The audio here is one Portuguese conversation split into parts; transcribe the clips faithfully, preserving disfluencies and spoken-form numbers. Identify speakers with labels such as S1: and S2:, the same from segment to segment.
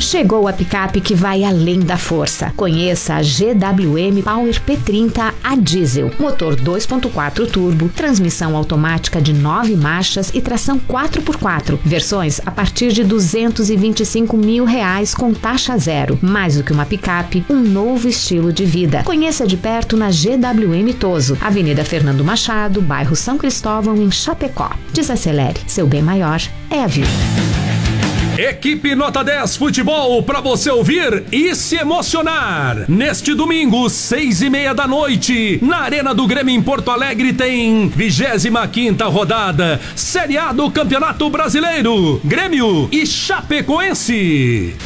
S1: Chegou a picape que vai além da força. Conheça a G W M Power P trinta a diesel. Motor dois ponto quatro turbo, transmissão automática de nove marchas e tração quatro por quatro. Versões a partir de duzentos e vinte e cinco mil reais com taxa zero. Mais do que uma picape, um novo estilo de vida. Conheça de perto na G W M Toso, Avenida Fernando Machado, bairro São Cristóvão, em Chapecó. Desacelere, seu bem maior é a vida.
S2: Equipe Nota dez Futebol, para você ouvir e se emocionar. Neste domingo, seis e meia da noite, na Arena do Grêmio em Porto Alegre, tem vigésima quinta rodada, Série A do Campeonato Brasileiro, Grêmio e Chapecoense.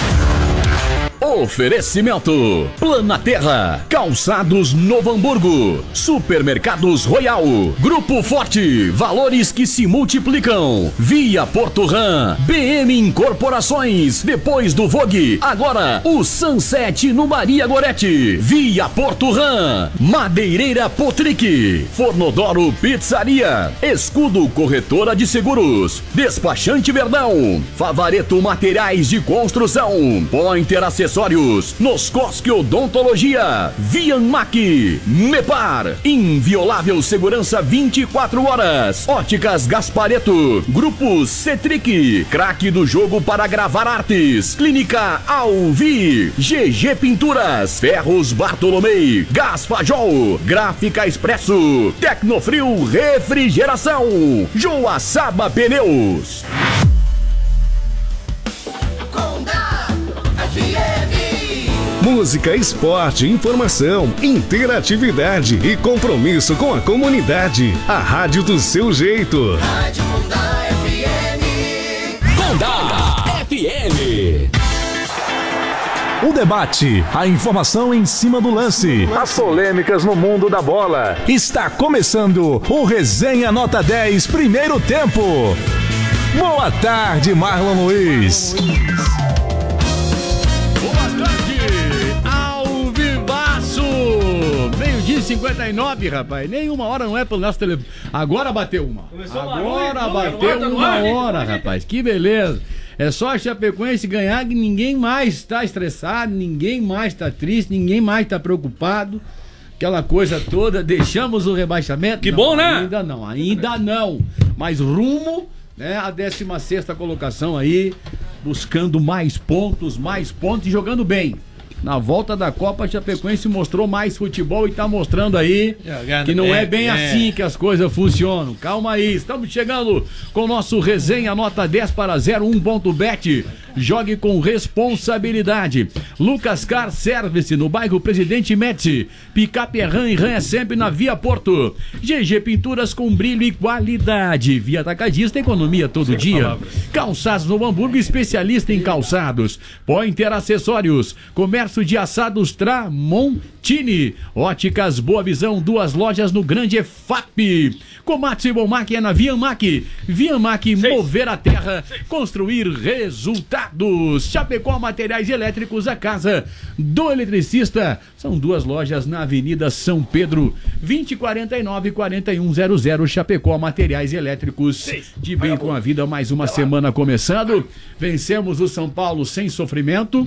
S3: Oferecimento: Planaterra, Calçados Novo Hamburgo, Supermercados Royal, Grupo Forte, valores que se multiplicam, Via Porto Ram, B M Incorporações, depois do Vogue, agora o Sunset no Maria Goretti, Via Porto Ram, Madeireira Potric, Fornodoro Pizzaria, Escudo Corretora de Seguros, Despachante Verdão, Favareto Materiais de Construção, Pointer Acessórios, Noscosque Odontologia, Vianmac, Mepar, Inviolável Segurança vinte e quatro horas, Óticas Gaspareto, Grupo Cetric, Craque do Jogo para Gravar Artes, Clínica Alvi, G G Pinturas, Ferros Bartolomei, Gás Fajol, Gráfica Expresso, Tecnofrio Refrigeração, Joaçaba Pneus.
S4: Música, esporte, informação, interatividade e compromisso com a comunidade. A rádio do seu jeito.
S5: Rádio Condá F M.
S3: Condá F M.
S6: O debate, a informação em cima do lance, as polêmicas no mundo da bola. Está começando o Resenha Nota dez, primeiro tempo. Boa tarde, Marlon Luiz.
S7: cinquenta e nove, rapaz. Nenhuma hora não é pelo nosso telefone. Agora bateu uma. Começou Agora uma bateu uma hora, rapaz. Que beleza. É só a Chapecoense ganhar que ninguém mais está estressado, ninguém mais está triste, ninguém mais está preocupado. Aquela coisa toda. Deixamos o rebaixamento.
S2: Que
S7: não,
S2: bom, né?
S7: Ainda não, ainda não. Mas rumo, né, a décima sexta colocação aí, buscando mais pontos, mais pontos e jogando bem. Na volta da Copa, a Chapecoense mostrou mais futebol e tá mostrando aí que não é bem assim que as coisas funcionam. Calma aí, estamos chegando com o nosso Resenha Nota dez para zero um ponto bet. Jogue com responsabilidade. Lucas Car Service, no bairro Presidente Médici. Picape é Ram e Ram é sempre na Via Porto. G G Pinturas com brilho e qualidade. Via Atacadista, economia todo Sem dia. Palavras. Calçados no Hamburgo, especialista em calçados. Pointer Acessórios. Comércio de assados Tramontini. Óticas Boa Visão, duas lojas no Grande E F A P. Komatsu e Bomac é na Vianmac. Vianmac, mover a terra, construir resultados. Chapecó Materiais Elétricos, a casa do eletricista. São duas lojas na Avenida São Pedro, vinte e quarenta e nove, quarenta e um zero zero. Chapecó Materiais Elétricos. De bem com a vida, mais uma semana começando. Vencemos o São Paulo sem sofrimento.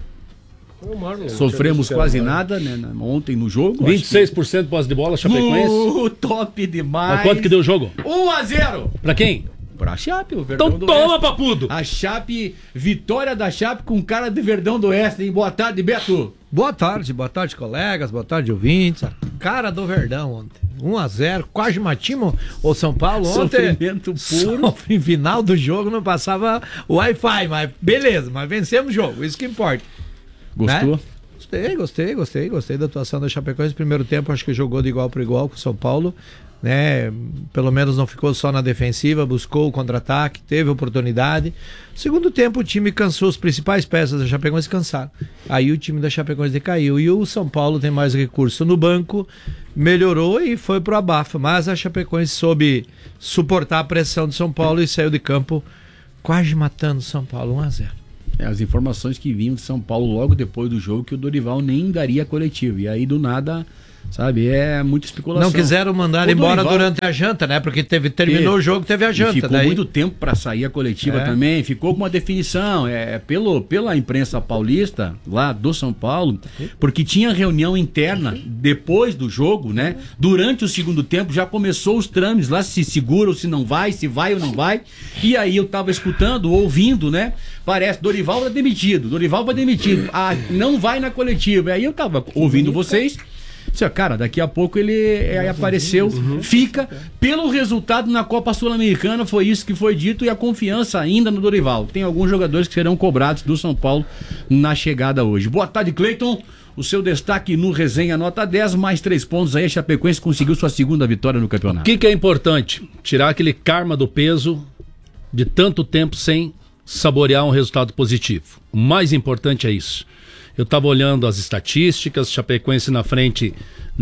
S7: Sofremos quase nada, né? Ontem no jogo.
S8: vinte e seis por cento posse de bola, Chapecoense.
S7: Uh, top demais.
S8: Mas quanto que deu o jogo?
S7: um a zero.
S8: Pra quem?
S7: Pra Chape, o Verdão
S8: então
S7: do
S8: toma,
S7: Oeste.
S8: papudo.
S7: A Chape, vitória da Chape com cara de Verdão do Oeste, hein? Boa tarde, Beto.
S9: Boa tarde, boa tarde, colegas, boa tarde, ouvintes. A cara do Verdão ontem. um a zero, quase matimos o São Paulo ontem.
S7: Sofrimento puro.
S9: Sofre, final do jogo não passava o Wi-Fi, mas beleza, mas vencemos o jogo, isso que importa.
S7: Gostou?
S9: Né? Gostei, gostei, gostei, gostei da atuação da Chapecoense. No primeiro tempo, acho que jogou de igual para igual com o São Paulo, né? Pelo menos não ficou só na defensiva, buscou o contra-ataque, teve oportunidade. Segundo tempo, o time cansou, as principais peças da Chapecoense cansaram. Aí o time da Chapecoense decaiu e o São Paulo tem mais recurso no banco, melhorou e foi pro abafa. Mas a Chapecoense soube suportar a pressão do São Paulo e saiu de campo quase matando o São Paulo, um a zero.
S7: É, as informações que vinham de São Paulo logo depois do jogo que o Dorival nem daria coletivo. E aí do nada Sabe, é muita especulação.
S9: Não quiseram mandar
S7: O
S9: embora
S7: Dorival-
S9: durante a janta, né? Porque teve, terminou
S7: E-
S9: o jogo, teve a
S7: e
S9: janta.
S7: ficou
S9: daí...
S7: muito tempo para sair a coletiva
S9: É.
S7: também. Ficou com uma definição é, pelo, pela imprensa paulista, lá do São Paulo, porque tinha reunião interna depois do jogo, né? Durante o segundo tempo já começou os trâmites lá, se segura ou se não vai, se vai ou não vai. E aí eu tava escutando, ouvindo, né? Parece, Dorival vai demitido, Dorival vai demitido. Ah, não vai na coletiva. Aí eu tava ouvindo vocês. Disse, cara, daqui a pouco ele é, apareceu, fica. Pelo resultado na Copa Sul-Americana, foi isso que foi dito, e a confiança ainda no Dorival. Tem alguns jogadores que serão cobrados do São Paulo na chegada hoje. Boa tarde, Cleiton. O seu destaque no Resenha Nota dez, mais três pontos aí. A Chapecoense conseguiu sua segunda vitória no
S8: O
S7: campeonato.
S8: que, que é importante? Tirar aquele karma do peso de tanto tempo sem saborear um resultado positivo. O mais importante é isso. Eu estava olhando as estatísticas, Chapecoense na frente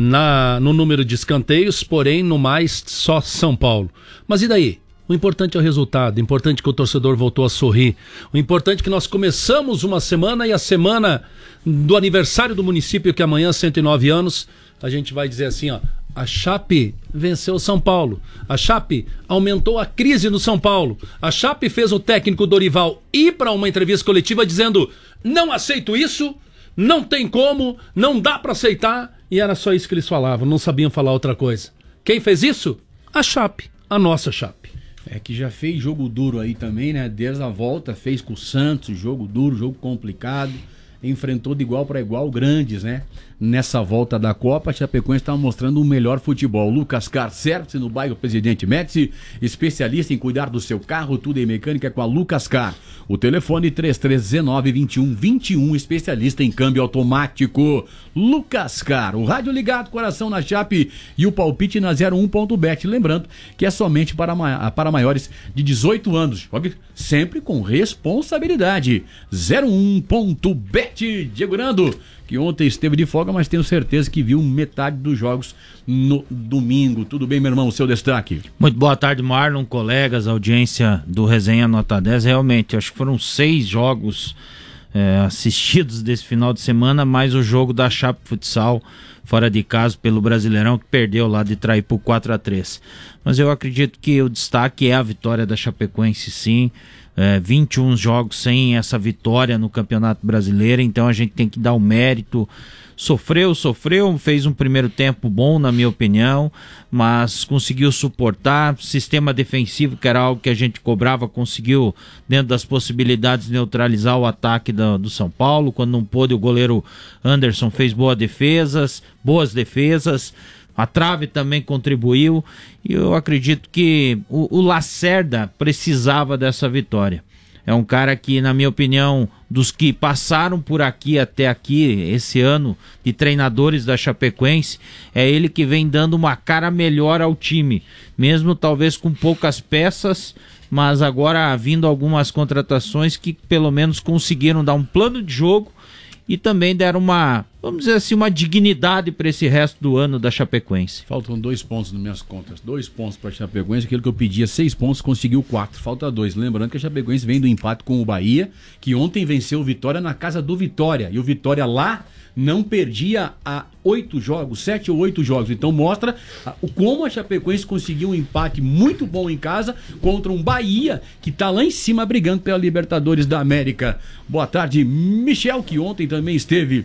S8: na, no número de escanteios, porém no mais só São Paulo. Mas e daí? O importante é o resultado, o importante é que o torcedor voltou a sorrir, o importante é que nós começamos uma semana e a semana do aniversário do município, que amanhã, cento e nove anos, a gente vai dizer assim, ó, a Chape venceu o São Paulo, a Chape aumentou a crise no São Paulo, a Chape fez o técnico Dorival ir para uma entrevista coletiva dizendo, não aceito isso, não tem como, não dá para aceitar, e era só isso que eles falavam, não sabiam falar outra coisa. Quem fez isso? A Chape, a nossa Chape.
S7: É que já fez jogo duro aí também, né? Desde a volta, fez com o Santos, jogo duro, jogo complicado. Enfrentou de igual para igual grandes, né? Nessa volta da Copa, a Chapecoense está mostrando o melhor futebol. Lucas Car Service no bairro Presidente Médici, especialista em cuidar do seu carro, tudo em mecânica com a Lucas Car. O telefone três três um nove, dois um dois um, especialista em câmbio automático. Lucas Car, o rádio ligado, coração na Chape e o palpite na zero um ponto bet. Lembrando que é somente para, ma- para maiores de dezoito anos. Jogue sempre com responsabilidade. zero um ponto bet. Diego Nando, que ontem esteve de folga, mas tenho certeza que viu metade dos jogos no domingo. Tudo bem, meu irmão? O seu destaque.
S10: Muito boa tarde, Marlon, colegas, audiência do Resenha Nota dez. Realmente, acho que foram seis jogos é, assistidos desse final de semana, mais o jogo da Chape Futsal fora de casa pelo Brasileirão, que perdeu lá de Traí por quatro a três. Mas eu acredito que o destaque é a vitória da Chapecoense, sim. É, vinte e um jogos sem essa vitória no Campeonato Brasileiro, então a gente tem que dar o mérito. Sofreu, sofreu, fez um primeiro tempo bom, na minha opinião, mas conseguiu suportar. Sistema defensivo, que era algo que a gente cobrava, conseguiu, dentro das possibilidades, neutralizar o ataque do, do São Paulo. Quando não pôde, o goleiro Anderson fez boas defesas, boas defesas. A trave também contribuiu, e eu acredito que o, o Lacerda precisava dessa vitória. É um cara que, na minha opinião, dos que passaram por aqui até aqui, esse ano, de treinadores da Chapecoense, é ele que vem dando uma cara melhor ao time, mesmo talvez com poucas peças, mas agora vindo algumas contratações que pelo menos conseguiram dar um plano de jogo e também deram uma, vamos dizer assim, uma dignidade para esse resto do ano da Chapecoense.
S7: Faltam dois pontos nas minhas contas. Dois pontos para a Chapecoense. Aquilo que eu pedia, seis pontos, conseguiu quatro. Falta dois. Lembrando que a Chapecoense vem do empate com o Bahia, que ontem venceu o Vitória na casa do Vitória. E o Vitória lá não perdia há oito jogos, sete ou oito jogos. Então mostra ah, o como a Chapecoense conseguiu um empate muito bom em casa contra um Bahia que está lá em cima brigando pela Libertadores da América. Boa tarde, Michel, que ontem também esteve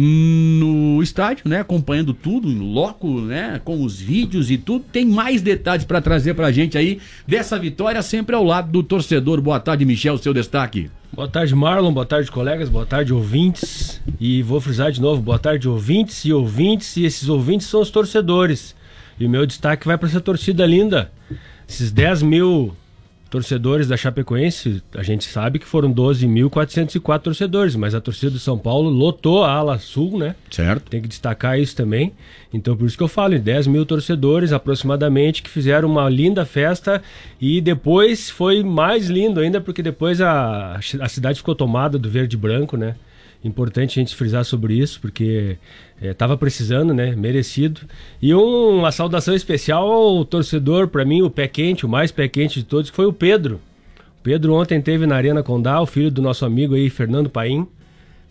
S7: no estádio, né, acompanhando tudo em loco, né, com os vídeos e tudo. Tem mais detalhes para trazer pra gente aí dessa vitória, sempre ao lado do torcedor. Boa tarde, Michel, seu destaque.
S11: Boa tarde, Marlon, boa tarde, colegas, boa tarde, ouvintes. E vou frisar de novo, boa tarde, ouvintes e ouvintes, e esses ouvintes são os torcedores. E o meu destaque vai para essa torcida linda. Esses dez mil torcedores da Chapecoense, a gente sabe que foram doze mil quatrocentos e quatro torcedores, mas a torcida do São Paulo lotou a ala sul, né?
S7: Certo.
S11: Tem que destacar isso também. Então por isso que eu falo, dez mil torcedores aproximadamente que fizeram uma linda festa, e depois foi mais lindo ainda, porque depois a, a cidade ficou tomada do verde e branco, né? Importante a gente frisar sobre isso, porque estava é, precisando, né? Merecido. E um, uma saudação especial ao torcedor, para mim, o pé quente, o mais pé quente de todos, que foi o Pedro. O Pedro ontem teve na Arena Condá, o filho do nosso amigo aí, Fernando Paim.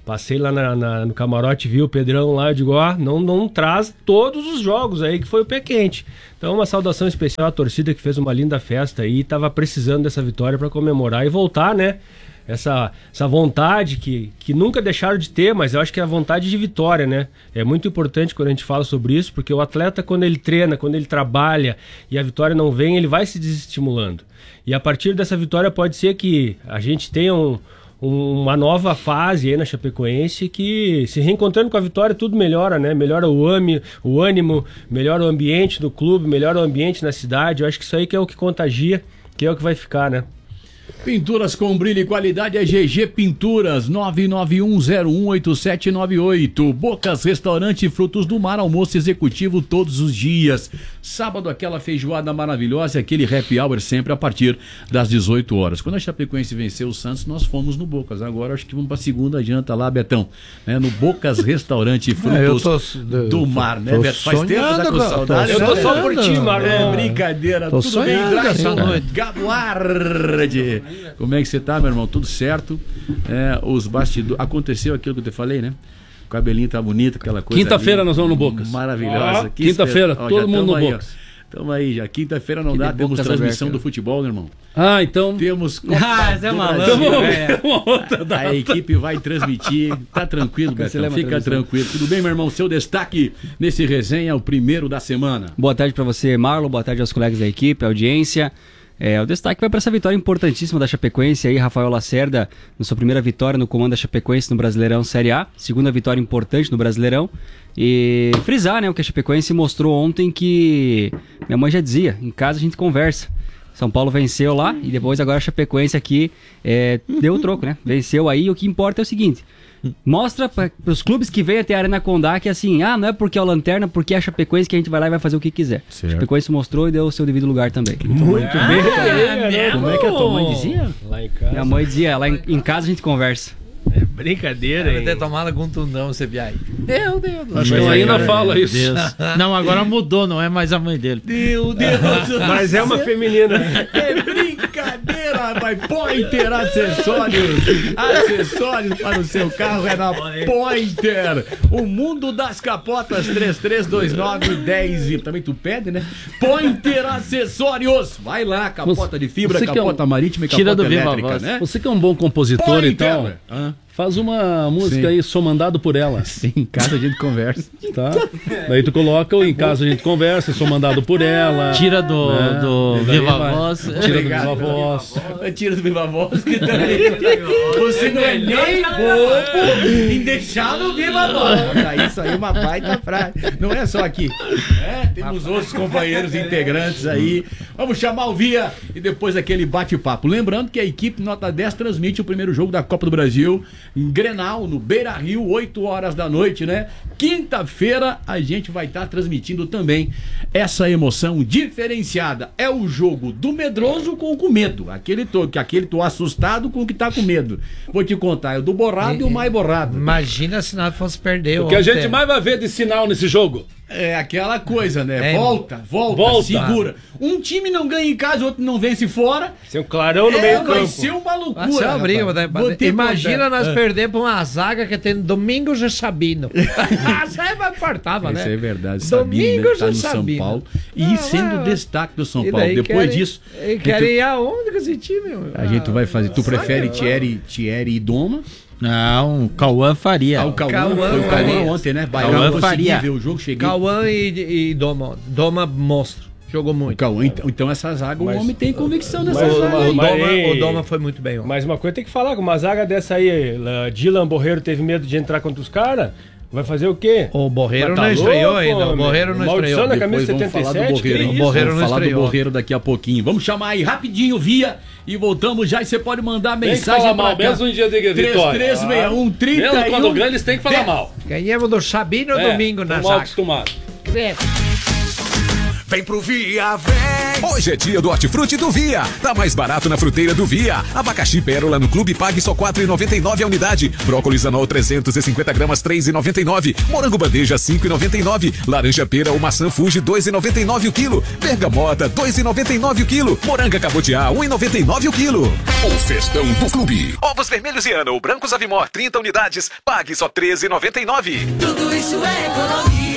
S11: Passei lá na, na, no camarote, vi o Pedrão lá, eu digo, ó, não, não traz todos os jogos aí, que foi o pé quente. Então uma saudação especial à torcida que fez uma linda festa aí, tava precisando dessa vitória para comemorar e voltar, né? Essa, essa vontade que, que nunca deixaram de ter, mas eu acho que é a vontade de vitória, né? É muito importante quando a gente fala sobre isso, porque o atleta, quando ele treina, quando ele trabalha e a vitória não vem, ele vai se desestimulando. E a partir dessa vitória pode ser que a gente tenha um, um, uma nova fase aí na Chapecoense, que se reencontrando com a vitória tudo melhora, né? Melhora o, ame, o ânimo, melhora o ambiente do clube, melhora o ambiente na cidade. Eu acho que isso aí que é o que contagia, que é o que vai ficar, né?
S7: Pinturas com brilho e qualidade é G G Pinturas, nove nove um zero um oito sete nove oito. Bocas Restaurante Frutos do Mar, almoço executivo todos os dias. Sábado aquela feijoada maravilhosa e aquele happy hour sempre a partir das dezoito horas. Quando a Chapecoense venceu o Santos, nós fomos no Bocas. Agora acho que vamos para a segunda janta lá, Betão. Né? No Bocas Restaurante Frutos é, tô, do Mar, né, Beto? Faz tempo que tá com saudade.
S11: Eu tô só por ti, Marlon.
S7: É brincadeira.
S9: Tô
S7: Tudo bem,
S9: sonhando,
S7: Gabuardi. Como é que você tá, meu irmão? Tudo certo? É, os bastidores. Aconteceu aquilo que eu te falei, né? O cabelinho tá bonito, aquela coisa.
S8: Quinta-feira nós vamos no Bocas.
S7: Maravilhosa.
S8: Ah, quinta-feira, todo mundo no Bocas.
S7: Tamo aí já. Quinta-feira não
S8: que
S7: dá, temos transmissão
S8: aberta.
S7: do futebol, né, irmão?
S8: Ah, então.
S7: Temos Copa
S10: Ah, você é
S7: do
S10: maluco.
S7: Brasil.
S10: É.
S7: A equipe vai transmitir. Tá tranquilo, Betão. Fica tranquilo. Tudo bem, meu irmão? Seu destaque nesse resenha, o primeiro da semana.
S12: Boa tarde para você, Marlon. Boa tarde aos colegas da equipe, audiência. É, o destaque vai para essa vitória importantíssima da Chapecoense aí, Rafael Lacerda, na sua primeira vitória no comando da Chapecoense no Brasileirão Série A, segunda vitória importante no Brasileirão, e frisar, né, o que a Chapecoense mostrou ontem, que minha mãe já dizia, em casa a gente conversa. São Paulo venceu lá e depois agora a Chapecoense aqui é, deu o troco, né? Venceu aí, e o que importa é o seguinte, mostra para os clubes que vêm até a Arena Condá que assim, ah, não é porque é o Lanterna, porque é a Chapecoense que a gente vai lá e vai fazer o que quiser. Certo. A Chapecoense mostrou e deu o seu devido lugar também.
S7: Muito
S11: ah,
S7: bem.
S11: É,
S7: Como é que a tua mãe dizia?
S11: Lá em casa.
S12: Minha mãe dizia, lá em, em casa a gente conversa.
S11: É brincadeira, hein?
S9: Deve ter tomado com tundão, C B I. Meu Deus.
S8: Acho que ela ainda fala isso.
S10: Deus. Não, agora mudou, não é mais a mãe dele.
S7: Meu Deus.
S11: Mas é uma feminina.
S7: É brincadeira, vai. Pointer Acessórios. Acessórios para o seu carro é na Pointer. O mundo das capotas três três dois nove um zero. Também tu pede, né? Pointer Acessórios. Vai lá, capota de fibra,
S8: Você
S7: capota
S8: é um...
S7: marítima e
S10: Tira
S7: capota
S10: do Viva
S7: elétrica,
S10: Voz.
S7: né?
S8: Você que é um bom compositor
S7: Pointer.
S8: e tal,
S7: Hã?
S8: faz uma música
S7: Sim.
S8: aí, Sou Mandado por Ela.
S7: Sim, em casa a gente conversa.
S8: Tá? Daí tu coloca o Em Casa a gente conversa, Sou Mandado por Ela.
S10: Tira do,
S8: né?
S10: do
S8: Daí
S10: Viva
S8: vai.
S10: Voz.
S8: Tira
S7: Obrigado.
S8: do Viva Voz.
S7: Tira do Viva Voz que também. Você não é nem bobo em deixar no Viva Voz. Isso aí é uma baita frase. Não é só aqui. É, temos outros companheiros integrantes aí. Vamos chamar o Via e depois aquele bate-papo. Lembrando que a equipe Nota dez transmite o primeiro jogo da Copa do Brasil em Grenal, no Beira-Rio, oito horas da noite, né? Quinta-feira a gente vai estar transmitindo também essa emoção diferenciada. É o jogo do medroso com o com medo. Aquele tô, aquele tô assustado com o que tá com medo. Vou te contar, é o do borrado e, e o mais borrado.
S9: Imagina se nada fosse perder.
S8: O que a
S9: ontem.
S8: gente mais vai ver de sinal nesse jogo?
S7: É aquela coisa, né?
S9: É,
S7: volta, volta,
S8: volta,
S7: segura. Um time não ganha em casa, outro não vence fora.
S11: Seu clarão no
S7: é,
S11: meio
S7: vai
S11: campo.
S7: ser uma loucura.
S9: Vai ser uma briga,
S7: rapaz.
S9: né?
S7: Vou te
S9: Imagina
S7: contar.
S9: nós
S7: É.
S9: perder pra uma zaga que tem Domingos e Sabino. Isso aí vai importava, né?
S7: Isso é verdade. Sabino, né,
S9: Domingos
S7: tá
S9: e
S7: no São
S9: Sabino.
S7: Paulo. E
S9: Ah,
S7: sendo
S9: vai.
S7: destaque do São
S9: E
S7: Paulo.
S9: daí
S7: Depois
S9: querem-
S7: disso.
S9: e querem ir aonde com esse time? Meu?
S7: A gente vai fazer. Tu
S9: Ah,
S7: prefere
S9: vai,
S7: Thierry, Thierry e Doma?
S10: Não, Cauã Faria.
S7: Ah, o Cauã,
S9: Cauã
S7: foi o Cauã
S9: Faria.
S7: ontem, né? Bahia,
S10: Cauã
S7: eu consegui
S10: Faria.
S7: ver o jogo, cheguei.
S9: Cauã e, e Doma. Doma monstro. Jogou
S7: O
S9: muito.
S7: Cauã, então, então essa zaga, o
S11: Mas-
S7: homem tem convicção nessa
S11: mas-
S7: zaga
S9: O
S7: aí.
S11: mas-
S9: Doma,
S11: Mas-
S9: o Doma foi muito bem ontem.
S11: Mas uma coisa tem que falar, com uma zaga dessa aí, lá, Dylan Borreiro teve medo de entrar contra os caras, vai fazer o quê?
S9: O Borreiro
S11: Mas tá
S9: não estreou
S11: louco,
S9: ainda. O
S11: homem.
S9: Borreiro não
S11: Maldição
S9: estreou.
S11: na camisa
S7: Depois vamos
S11: setenta e
S7: falar do
S11: sete,
S7: Borreiro.
S11: que
S7: hein?
S11: isso?
S9: O Borreiro
S7: Vamos
S9: não
S7: falar do
S9: estreou.
S7: Borreiro daqui a pouquinho. Vamos chamar aí rapidinho, Via, e voltamos já. E você pode mandar
S8: Tem que
S7: mensagem
S8: falar mal,
S7: pra cá.
S8: mesmo em dia de vitória.
S7: três três seis um, trinta
S8: Mesmo
S7: e um.
S8: quando ganha, eles têm que falar
S7: Dez.
S8: mal.
S9: Ganhamos do Sabino
S8: É,
S9: domingo na
S8: tão mal
S9: zaga.
S8: acostumado.
S13: vem pro Via, vem!
S14: Hoje é dia do hortifruti do Via. Tá mais barato na fruteira do Via. Abacaxi pérola no Clube pague só quatro reais e noventa e nove centavos a unidade. Brócolis anol trezentos e cinquenta gramas, três reais e noventa e nove centavos. Morango bandeja, cinco reais e noventa e nove centavos. Laranja pera ou maçã Fuji, dois reais e noventa e nove centavos o quilo. Bergamota, dois reais e noventa e nove centavos o quilo. Moranga cabotiá, um real e noventa e nove centavos o quilo.
S3: O festão do clube.
S14: Ovos vermelhos e ano ou brancos Avimor, trinta unidades. Pague só treze reais e noventa e nove centavos.
S5: Tudo isso é economia.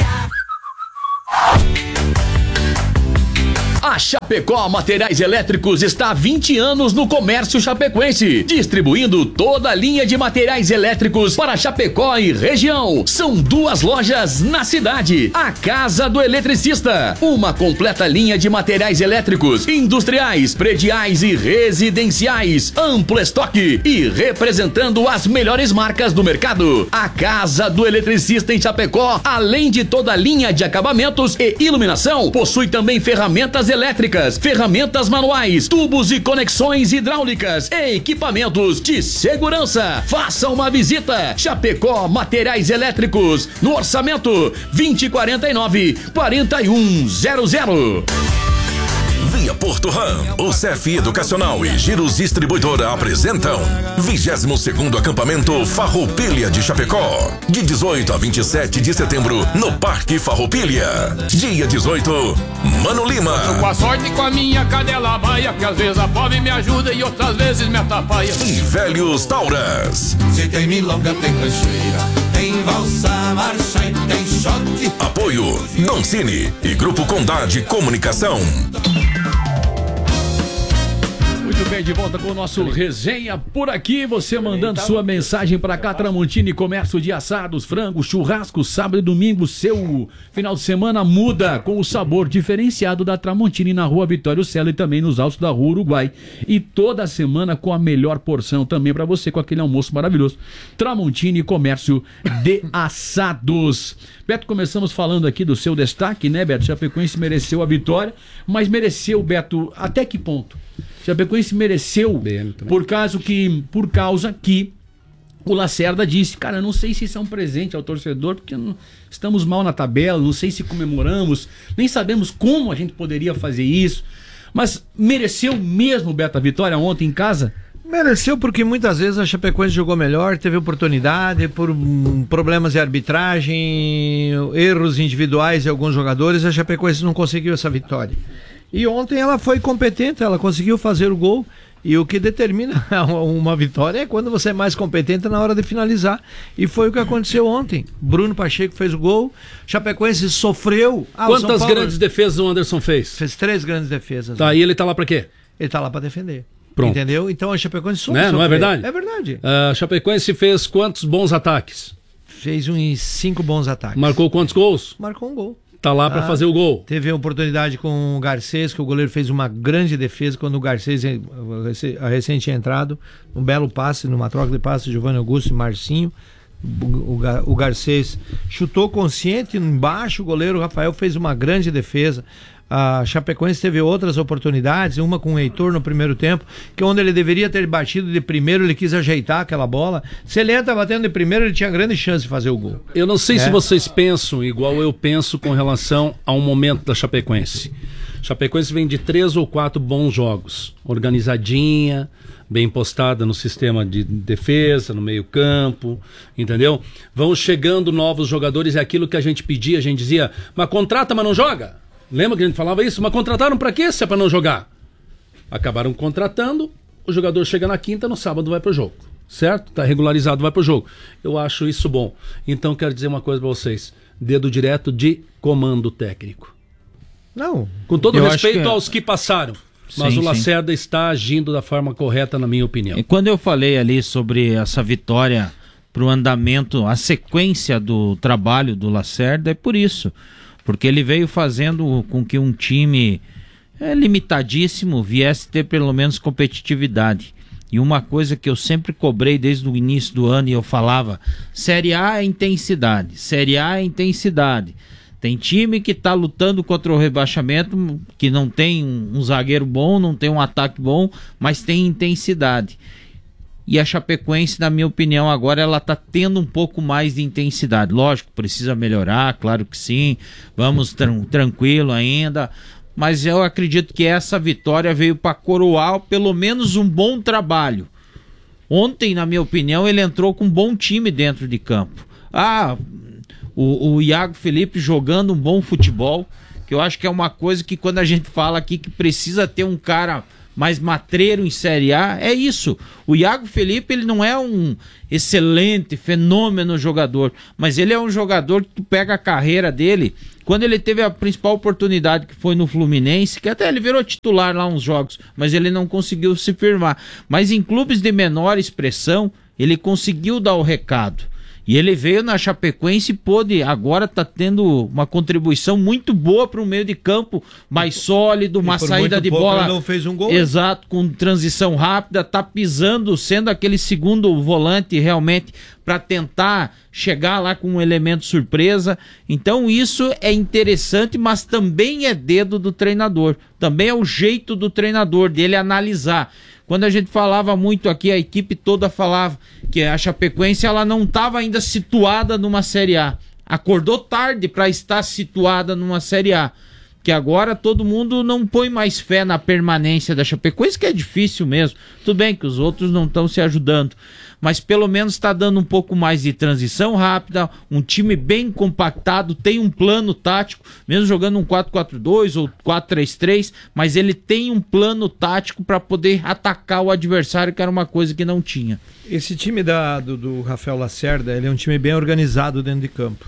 S3: A Chapecó Materiais Elétricos está há vinte anos no comércio chapecoense, distribuindo toda a linha de materiais elétricos para Chapecó e região. São duas lojas na cidade. A Casa do Eletricista, uma completa linha de materiais elétricos, industriais, prediais e residenciais, amplo estoque e representando as melhores marcas do mercado. A Casa do Eletricista em Chapecó, além de toda a linha de acabamentos e iluminação, possui também ferramentas elétricas, ferramentas manuais, tubos e conexões hidráulicas e equipamentos de segurança. Faça uma visita. Chapecó Materiais Elétricos, no orçamento vinte e quarenta e nove, quarenta e um zero zero.
S15: Via Porto Ram, o C F Educacional e Giros Distribuidora apresentam vigésimo segundo acampamento Farroupilha de Chapecó, de dezoito a vinte e sete de setembro, no Parque Farroupilha. Dia dezoito, Mano Lima.
S16: Com a sorte e com a minha cadela baia, que às vezes a pobre me ajuda e outras vezes me atrapalha.
S15: E Velhos Tauras.
S5: Se tem milonga, tem rancheira, tem valsa, marcha e tem shot.
S15: Apoio Doncini e Grupo Condade Comunicação.
S7: Muito bem, de volta com o nosso Resenha por aqui. Você mandando sua mensagem para cá. Tramontini Comércio de assados, frangos, churrasco, sábado e domingo. Seu final de semana muda com o sabor diferenciado da Tramontini na Rua Vitório Celo e também nos altos da Rua Uruguai. E toda semana com a melhor porção também para você, com aquele almoço maravilhoso. Tramontini Comércio de assados. Beto, começamos falando aqui do seu destaque, né, Beto? Chapecoense mereceu a vitória, mas mereceu, Beto, até que ponto? Chapecoense mereceu por causa que, por causa que o Lacerda disse, cara, eu não sei se isso é um presente ao torcedor, porque não, estamos mal na tabela, não sei se comemoramos, nem sabemos como a gente poderia fazer isso, mas mereceu mesmo, Beto, a vitória ontem em casa?
S9: Mereceu porque muitas vezes a Chapecoense jogou melhor, teve oportunidade, por um, problemas de arbitragem, erros individuais de alguns jogadores, a Chapecoense não conseguiu essa vitória. E ontem ela foi competente, ela conseguiu fazer o gol. E o que determina uma vitória é quando você é mais competente na hora de finalizar. E foi o que aconteceu ontem. Bruno Pacheco fez o gol, Chapecoense sofreu.
S7: Ah, Quantas Paulo... grandes defesas o Anderson fez?
S9: Fez três grandes defesas.
S7: Tá, né? E ele tá lá pra quê?
S9: Ele tá lá pra defender.
S7: Pronto.
S9: Entendeu? Então a Chapecoense sofreu.
S7: Né? Não é verdade?
S9: É verdade.
S7: A uh, Chapecoense fez quantos bons ataques?
S9: Fez uns cinco bons ataques.
S7: Marcou quantos gols?
S9: Marcou um gol.
S7: Tá lá para ah, fazer o gol.
S9: Teve a oportunidade com o Garcês, que o goleiro fez uma grande defesa quando o Garcês, a recente tinha entrado, um belo passe, numa troca de passe, Giovanni Augusto e Marcinho. O, o, o Garcês chutou consciente embaixo, o goleiro Rafael fez uma grande defesa. A Chapecoense teve outras oportunidades, uma com o Heitor no primeiro tempo, que onde ele deveria ter batido de primeiro, ele quis ajeitar aquela bola. Se ele entra batendo de primeiro, ele tinha grande chance de fazer o gol.
S7: Eu não sei
S9: é.
S7: se vocês pensam igual eu penso com relação ao momento da Chapecoense. Chapecoense vem de três ou quatro bons jogos, organizadinha, bem postada no sistema de defesa, no meio campo, entendeu? Vão chegando novos jogadores, é aquilo que a gente pedia, a gente dizia, mas contrata, mas não joga. Lembra que a gente falava isso? Mas contrataram pra quê se é pra não jogar? Acabaram contratando, o jogador chega na quinta, no sábado vai pro jogo. Certo? Tá regularizado, vai pro jogo. Eu acho isso bom. Então quero dizer uma coisa pra vocês. Dedo direto de comando técnico.
S9: Não.
S7: Com todo respeito
S10: que...
S7: aos que passaram. Mas sim, o Lacerda sim. está agindo da forma correta, na minha opinião.
S10: E quando eu falei ali sobre essa vitória pro andamento, a sequência do trabalho do Lacerda, é por isso. Porque ele veio fazendo com que um time é, limitadíssimo viesse ter pelo menos competitividade. E uma coisa que eu sempre cobrei desde o início do ano e eu falava, Série A é intensidade, Série A é intensidade. Tem time que está lutando contra o rebaixamento, que não tem um, um zagueiro bom, não tem um ataque bom, mas tem intensidade. e a Chapecoense, na minha opinião, agora ela tá tendo um pouco mais de intensidade. Lógico, precisa melhorar, claro que sim, vamos tran- tranquilo ainda, mas eu acredito que essa vitória veio para coroar pelo menos um bom trabalho. Ontem, na minha opinião, ele entrou com um bom time dentro de campo. Ah, o, o Iago Felipe jogando um bom futebol, que eu acho que é uma coisa que quando a gente fala aqui que precisa ter um cara mais matreiro em Série A, é isso. O Iago Felipe, ele não é um excelente, fenômeno jogador, mas ele é um jogador que tu pega a carreira dele, quando ele teve a principal oportunidade, que foi no Fluminense, que até ele virou titular lá uns jogos, mas ele não conseguiu se firmar. Mas em clubes de menor expressão, ele conseguiu dar o recado. E ele veio na Chapecoense e pôde, agora tá tendo uma contribuição muito boa para um meio de campo mais sólido, uma saída de bola.
S9: Ele não fez um gol.
S10: Exato, com transição rápida, tá pisando, sendo aquele segundo volante realmente para tentar chegar lá com um elemento surpresa. Então isso é interessante, mas também é dedo do treinador. Também é o jeito do treinador, dele analisar. Quando a gente falava muito aqui, a equipe toda falava que a Chapecoense ela não estava ainda situada numa Série A. Acordou tarde para estar situada numa Série A. Que agora todo mundo não põe mais fé na permanência da Chapecoense, que é difícil mesmo. Tudo bem que os outros não estão se ajudando, mas pelo menos está dando um pouco mais de transição rápida, um time bem compactado, tem um plano tático, mesmo jogando um quatro quatro dois ou quatro três três, mas ele tem um plano tático para poder atacar o adversário, que era uma coisa que não tinha.
S9: Esse time da, do, do Rafael Lacerda, ele é um time bem organizado dentro de campo.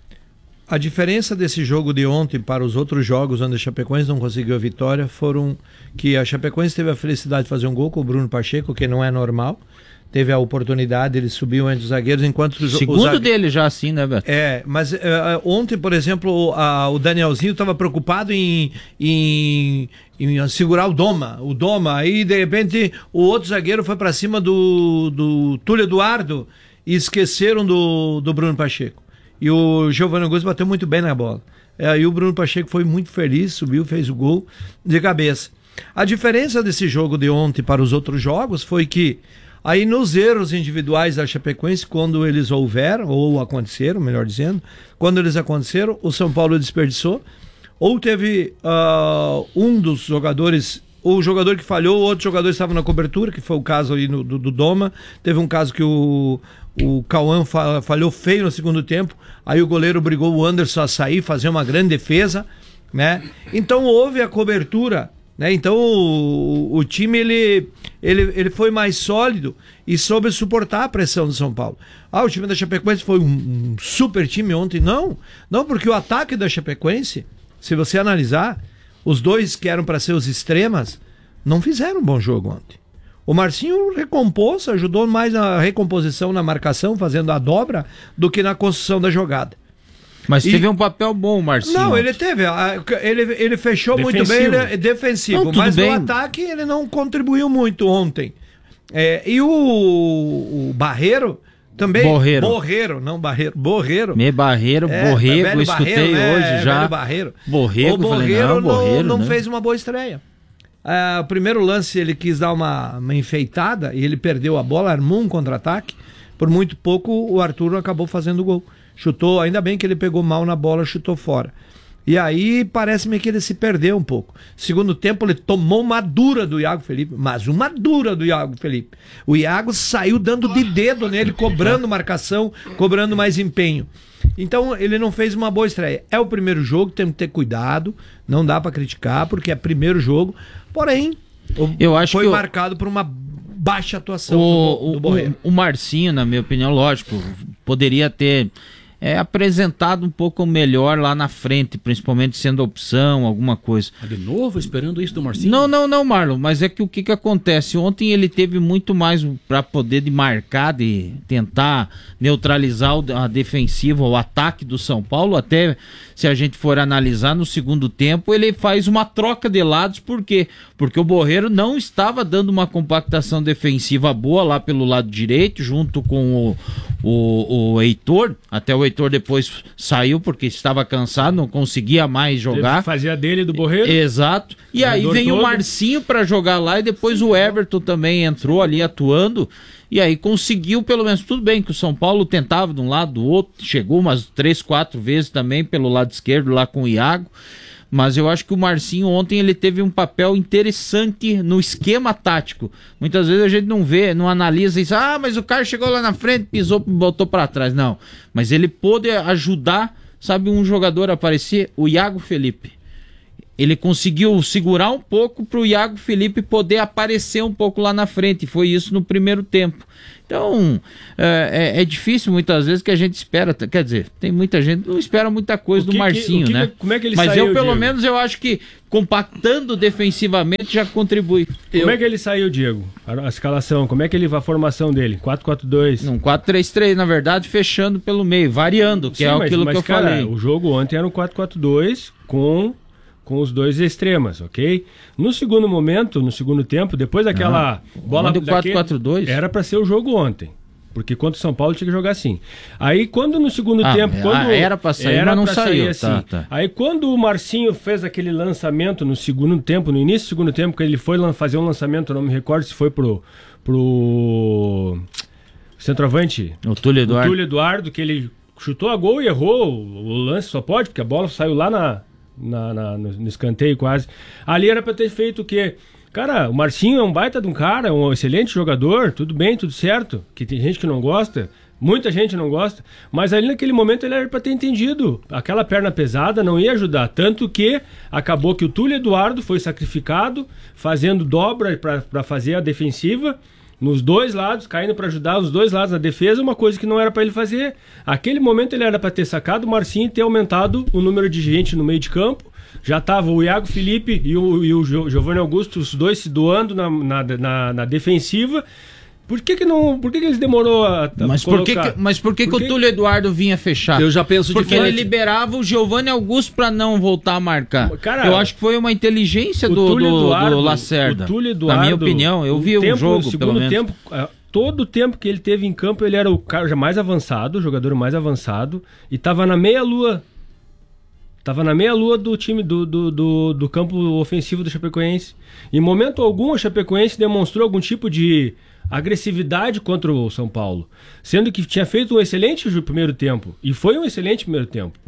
S9: A diferença desse jogo de ontem para os outros jogos onde a Chapecoense não conseguiu a vitória foram que a Chapecoense teve a felicidade de fazer um gol com o Bruno Pacheco, que não é normal. Teve a oportunidade, ele subiu entre os zagueiros, enquanto os
S10: Segundo
S9: os zague...
S10: dele já assim, né, Beto?
S9: É, mas uh, ontem, por exemplo, a, o Danielzinho estava preocupado em, em, em segurar o Doma, o Doma, aí de repente o outro zagueiro foi para cima do, do Túlio Eduardo e esqueceram do, do Bruno Pacheco. E o Giovanni Augusto bateu muito bem na bola. Aí é, o Bruno Pacheco foi muito feliz, subiu, fez o gol de cabeça. A diferença desse jogo de ontem para os outros jogos foi que aí nos erros individuais da Chapecoense, quando eles houveram, ou aconteceram, melhor dizendo, quando eles aconteceram, o São Paulo desperdiçou, ou teve uh, um dos jogadores, o jogador que falhou, o outro jogador estava na cobertura, que foi o caso aí no, do, do Doma. Teve um caso que o O Cauã falhou feio no segundo tempo, aí o goleiro obrigou o Anderson a sair, fazer uma grande defesa, né? Então houve a cobertura, né? Então o, o time ele, ele, ele foi mais sólido e soube suportar a pressão do São Paulo. Ah, o time da Chapecoense foi um, um super time ontem. Não, não, porque o ataque da Chapecoense, se você analisar, os dois que eram para ser os extremas, não fizeram um bom jogo ontem. O Marcinho recompôs, ajudou mais na recomposição, na marcação, fazendo a dobra, do que na construção da jogada.
S10: Mas
S9: e...
S10: teve um papel bom, o Marcinho.
S9: Não, ele teve. Ele, ele fechou defensivo. muito bem, ele é defensivo. Não, mas bem. No ataque ele não contribuiu muito ontem. É, e o, o Barreiro também.
S10: Borreiro.
S9: Borreiro, não Barreiro. Borreiro.
S10: Me Barreiro, é, Borrego, eu escutei Barreiro, hoje
S9: é,
S10: já.
S9: Velho Barreiro.
S10: Borrego,
S9: o Borreiro
S10: falei, não,
S9: não,
S10: Borreiro,
S9: não
S10: né?
S9: fez uma boa estreia. Uh, o primeiro lance ele quis dar uma, uma enfeitada e ele perdeu a bola, armou um contra-ataque. Por muito pouco o Arthur acabou fazendo o gol. Chutou, ainda bem que ele pegou mal na bola, chutou fora. E aí parece-me que ele se perdeu um pouco. Segundo tempo ele tomou uma dura do Iago Felipe, mas uma dura do Iago Felipe. O Iago saiu dando de dedo nele, cobrando marcação, cobrando mais empenho. Então ele não fez uma boa estreia. É o primeiro jogo, tem que ter cuidado, não dá pra criticar, porque é primeiro jogo. Porém,
S10: eu acho
S9: foi
S10: que
S9: marcado eu... por uma baixa atuação
S10: o,
S9: do, do Borreiro.
S10: O, o Marcinho, na minha opinião, lógico, poderia ter é, apresentado um pouco melhor lá na frente, principalmente sendo opção, alguma coisa.
S8: De novo, esperando isso do Marcinho?
S10: Não, não, não, Marlon, mas é que o que, que acontece? Ontem ele teve muito mais para poder de marcar, de tentar neutralizar a defensiva, o ataque do São Paulo. Até se a gente for analisar no segundo tempo, ele faz uma troca de lados, por quê? Porque o Borreiro não estava dando uma compactação defensiva boa lá pelo lado direito, junto com o, o, o Heitor, até o Heitor depois saiu porque estava cansado, não conseguia mais jogar.
S11: Fazia dele do Borreiro.
S10: Exato. E aí vem todo. o Marcinho para jogar lá e depois o Everton também entrou ali atuando. E aí conseguiu, pelo menos, tudo bem que o São Paulo tentava de um lado, do outro, chegou umas três, quatro vezes também pelo lado esquerdo lá com o Iago. Mas eu acho que o Marcinho ontem ele teve um papel interessante no esquema tático. Muitas vezes a gente não vê, não analisa isso. Ah, mas o cara chegou lá na frente, pisou, botou para trás. Não, mas ele pôde ajudar, sabe, um jogador a aparecer, o Iago Felipe. Ele conseguiu segurar um pouco para o Iago Felipe poder aparecer um pouco lá na frente. Foi isso no primeiro tempo. Então, é, é, é difícil muitas vezes que a gente espera. Quer dizer, tem muita gente que não espera muita coisa
S11: que,
S10: do Marcinho,
S11: que,
S10: né?
S11: Que, como é que ele
S10: Mas
S11: saiu,
S10: eu, pelo
S11: Diego?
S10: menos, eu acho que compactando defensivamente já contribui.
S11: Como
S10: eu...
S11: é que ele saiu, Diego? A, a escalação, como é que ele a formação dele? quatro quatro dois?
S10: Um quatro três três, na verdade, fechando pelo meio, variando, que Sim, é
S11: mas,
S10: aquilo
S11: mas,
S10: que eu
S11: cara,
S10: falei.
S11: O jogo ontem era um quatro quatro dois com... com os dois extremas, ok? No segundo momento, no segundo tempo, depois daquela
S10: ah,
S11: bola
S10: do quatro quatro dois
S11: era para ser o jogo ontem, porque contra o São Paulo tinha que jogar assim. Aí quando no segundo
S10: ah,
S11: tempo, quando
S10: era para sair,
S11: era
S10: mas não
S11: pra
S10: saiu,
S11: sair assim.
S10: tá, tá.
S11: Aí quando o Marcinho fez aquele lançamento no segundo tempo, no início do segundo tempo, que ele foi fazer um lançamento, eu não me recordo se foi pro pro centroavante,
S10: o Túlio Eduardo.
S11: O Túlio Eduardo, que ele chutou a gol e errou o, o lance, só pode, porque a bola saiu lá na Na, na, no, no escanteio quase. Ali era pra ter feito o quê? Cara, o Marcinho é um baita de um cara, um excelente jogador, tudo bem, tudo certo, que tem gente que não gosta, muita gente não gosta, mas ali naquele momento ele era pra ter entendido, aquela perna pesada não ia ajudar, tanto que acabou que o Túlio Eduardo foi sacrificado, fazendo dobra pra, pra fazer a defensiva, nos dois lados, caindo para ajudar os dois lados na defesa, uma coisa que não era para ele fazer. Aquele momento ele era para ter sacado o Marcinho e ter aumentado o número de gente no meio de campo. Já tava o Iago Felipe e o, e o Giovanni Augusto, os dois se doando na, na, na, na defensiva. Por que que não, por que que eles demorou a, a
S10: mas por que que, mas por que, por que que o Túlio Eduardo vinha fechar?
S8: Eu já penso
S10: Porque
S8: diferente.
S10: ele liberava o Giovanni Augusto para não voltar a marcar.
S11: Cara,
S10: eu acho que foi uma inteligência do, do,
S11: Eduardo,
S10: do Lacerda.
S11: O Túlio Eduardo,
S10: na minha opinião, eu vi o,
S11: tempo,
S10: um jogo,
S11: o segundo
S10: pelo menos.
S11: tempo, todo o tempo que ele teve em campo, ele era o cara mais avançado, o jogador mais avançado, e tava na meia-lua. Tava na meia-lua do time do, do, do, do campo ofensivo do Chapecoense. Em momento algum, o Chapecoense demonstrou algum tipo de agressividade contra o São Paulo, sendo que tinha feito um excelente primeiro tempo, e foi um excelente primeiro tempo.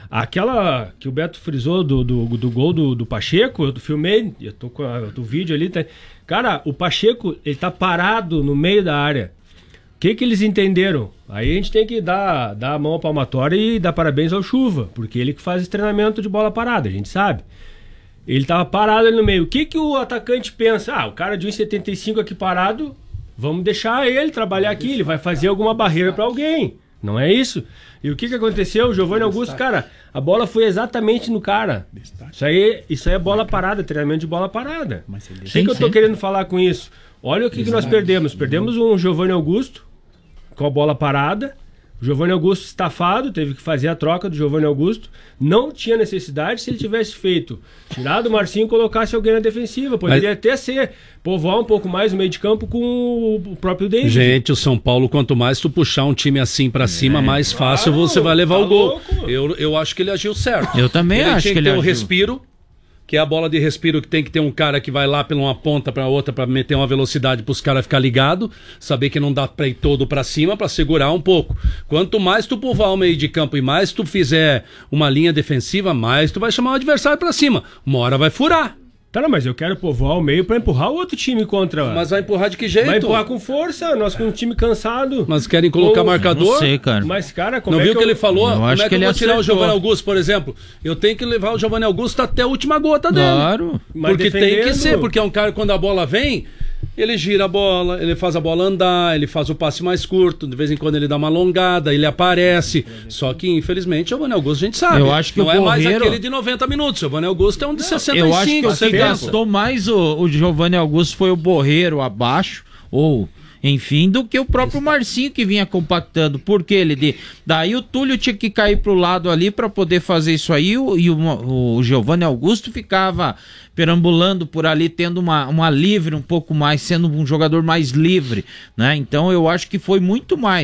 S11: Aquela que o Beto frisou do, do, do gol do, do Pacheco, eu filmei, eu tô com o vídeo ali, tá... Cara, o Pacheco, ele tá parado no meio da área. O que que eles entenderam? Aí a gente tem que dar, dar a mão à palmatória e dar parabéns ao Chuva, porque ele que faz esse treinamento de bola parada, a gente sabe. Ele tava parado ali no meio. O que que o atacante pensa? Ah, o cara de um e setenta e cinco aqui parado, vamos deixar ele trabalhar aqui, ele vai fazer alguma barreira para alguém. Não é isso? E o que que aconteceu? O Giovanni Augusto, cara, a bola foi exatamente no cara. Isso aí, isso aí é bola parada, treinamento de bola parada. O que que eu tô querendo falar com isso? Olha o que que nós perdemos. Perdemos um Giovanni Augusto com a bola parada. O Giovanni Augusto estafado, teve que fazer a troca do Giovanni Augusto. Não tinha necessidade se ele tivesse feito. Tirado o Marcinho e colocasse alguém na defensiva. Poderia Mas... até ser, povoar um pouco mais o meio de campo com o próprio David.
S8: Gente, o São Paulo, quanto mais tu puxar um time assim pra cima, é, mais fácil claro, você vai levar tá o gol. Eu, eu acho que ele agiu certo.
S10: Eu também
S8: ele
S10: acho
S8: tinha
S10: que ele
S8: ter
S10: agiu.
S8: um respiro, que é a bola de respiro, que tem que ter um cara que vai lá pela uma ponta pra outra pra meter uma velocidade pros caras ficar ligados, saber que não dá pra ir todo pra cima, pra segurar um pouco. Quanto mais tu povoar o meio de campo e mais tu fizer uma linha defensiva, mais tu vai chamar o adversário pra cima. Uma hora vai furar.
S11: Tá, não, mas eu quero povoar o meio pra empurrar o outro time contra...
S8: Mas vai empurrar de que jeito?
S11: Vai empurrar com força, nós com um time cansado.
S8: Mas querem colocar
S11: Ou...
S8: marcador?
S10: Não sei, cara.
S11: Mas, cara, como
S8: não
S11: é
S8: viu
S11: que
S8: o que
S11: eu...
S8: ele falou?
S10: Eu
S8: como
S10: acho
S8: é que,
S10: que
S8: eu
S10: ele
S8: vou tirar
S10: acertou.
S8: o Giovanni Augusto, por exemplo? Eu tenho que levar o Giovanni Augusto até a última gota dele.
S10: Claro.
S8: Porque tem que ser, porque é um cara, quando a bola vem... Ele gira a bola, ele faz a bola andar, ele faz o passe mais curto, de vez em quando ele dá uma alongada, ele aparece. Só que, infelizmente, o Giovanni Augusto a gente sabe.
S10: Eu acho que
S8: não
S10: o
S8: é mais
S10: Borreiro...
S8: aquele de noventa minutos. O Giovanni Augusto é um de sessenta e cinco.
S10: Eu acho que o que gastou mais o, o Giovanni Augusto foi o Borreiro abaixo, ou... enfim, do que o próprio Marcinho que vinha compactando, porque ele de... daí o Túlio tinha que cair pro lado ali para poder fazer isso aí, o, e o, o Giovanni Augusto ficava perambulando por ali, tendo uma, uma livre um pouco mais, sendo um jogador mais livre, né? Então eu acho que foi muito mais